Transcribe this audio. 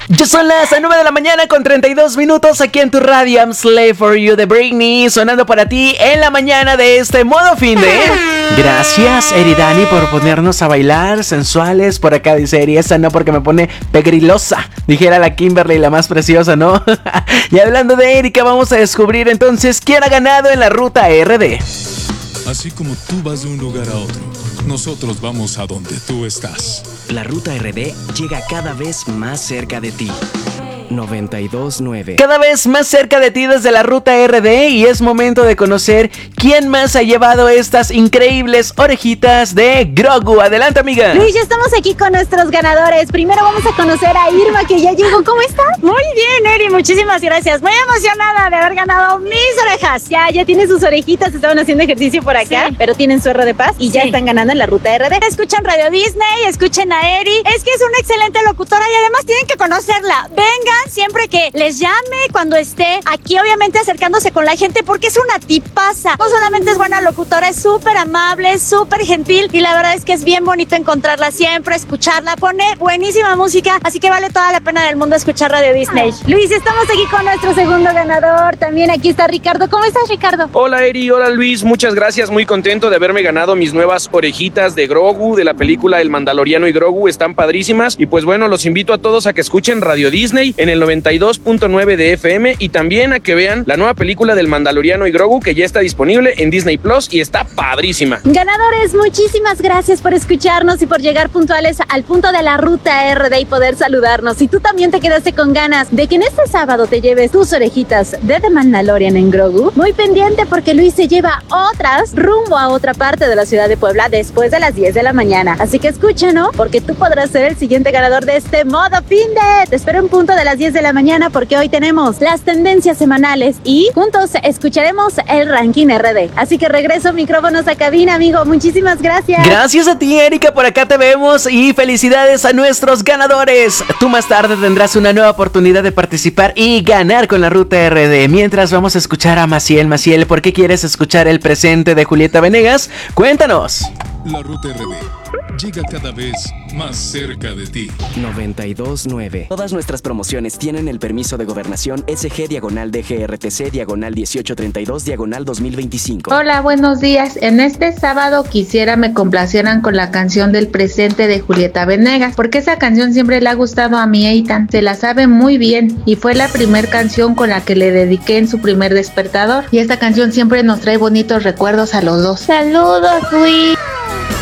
Ya son las 9 de la mañana con 32 minutos aquí en tu radio. I'm Slave for You de Britney, sonando para ti en la mañana de este modo fin de... Gracias, Eridani, por ponernos a bailar sensuales. Por acá dice Eri, esa no porque me pone pegrilosa. Dijera la Kimberly, la más preciosa, ¿no? Y hablando de Erika, vamos a descubrir entonces quién ha ganado en la ruta RD. Así como tú vas de un lugar a otro, nosotros vamos a donde tú estás. La ruta RD llega cada vez más cerca de ti. 92.9. Cada vez más cerca de ti desde la ruta RD, y es momento de conocer quién más ha llevado estas increíbles orejitas de Grogu. Adelante, amiga. Luis, ya estamos aquí con nuestros ganadores. Primero vamos a conocer a Irma, que ya llegó. ¿Cómo estás? Muy bien, Eri, muchísimas gracias. Muy emocionada de haber ganado mis orejas. Ya tiene sus orejitas, estaban haciendo ejercicio por acá, Sí. pero tienen su R de paz y ya están ganando en la ruta RD. Escuchan Radio Disney, escuchen a Eri. Es que es una excelente locutora y además tienen que conocerla. Vengan siempre que les llame, cuando esté aquí, obviamente acercándose con la gente, porque es una tipaza. No solamente es buena locutora, es súper amable, súper gentil, y la verdad es que es bien bonito encontrarla siempre, escucharla. Pone buenísima música, así que vale toda la pena del mundo escuchar Radio Disney. Luis, estamos aquí con nuestro segundo ganador. También aquí está Ricardo. ¿Cómo estás, Ricardo? Hola Eri, hola Luis, muchas gracias, muy contento de haberme ganado mis nuevas orejitas de Grogu de la película El Mandaloriano y Grogu, están padrísimas, y pues bueno, los invito a todos a que escuchen Radio Disney en el 92.9 de FM, y también a que vean la nueva película del Mandaloriano y Grogu, que ya está disponible en Disney Plus y está padrísima. Ganadores, muchísimas gracias por escucharnos y por llegar puntuales al punto de la ruta RD y poder saludarnos. Si tú también te quedaste con ganas de que en este sábado te lleves tus orejitas de The Mandalorian en Grogu, muy pendiente porque Luis se lleva otras rumbo a otra parte de la ciudad de Puebla después de las 10 de la mañana. Así que escúchanos, porque tú podrás ser el siguiente ganador de este modo fin de... Te espero en punto de las 10 de la mañana, porque hoy tenemos las tendencias semanales y juntos escucharemos el ranking RD. Así que regreso micrófonos a cabina, amigo. Muchísimas gracias. Gracias a ti, Erika, por acá te vemos, y felicidades a nuestros ganadores. Tú más tarde tendrás una nueva oportunidad de participar y ganar con la ruta RD. Mientras vamos a escuchar a Maciel. Maciel, ¿por qué quieres escuchar el presente de Julieta Venegas? Cuéntanos. La ruta RD llega cada vez más cerca de ti. 92.9. Todas nuestras promociones tienen el permiso de gobernación SG-DGRTC/1832/2025. Hola, buenos días. En este sábado quisiera me complacieran con la canción del presente de Julieta Venegas, porque esa canción siempre le ha gustado a mi Eitan. Se la sabe muy bien y fue la primer canción con la que le dediqué en su primer despertador. Y esta canción siempre nos trae bonitos recuerdos a los dos. Saludos, Luis.